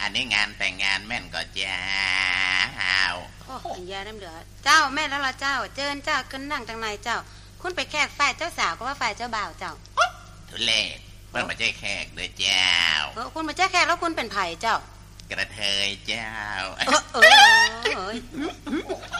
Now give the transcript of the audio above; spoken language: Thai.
อันนี้งานแต่งงานแม่นก็เจ้าโอ้ยยาน้ำเหลือเจ้าแม่แล้วล่ะเจ้าเจิญเจ้าขึ้นนั่งจังไหนเจ้าคุณไปแขกฝ่ายเจ้าสาวก็ว่าฝ่ายเจ้าบ่าวเจ้าทุเรศเพิ่นมาใจแขกเลยเจ้าคุณมาแจ้แขกแล้วคุณเป็นไผ่เจ้ากระเทยเจ้า